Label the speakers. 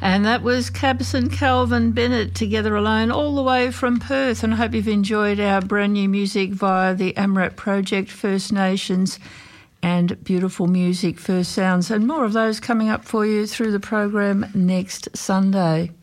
Speaker 1: And that was Cabs and Calvin Bennett, Together Alone, all the way from Perth. And I hope you've enjoyed our brand new music via the AMRAP Project, First Nations and beautiful music, First Sounds, and more of those coming up for you through the program next Sunday.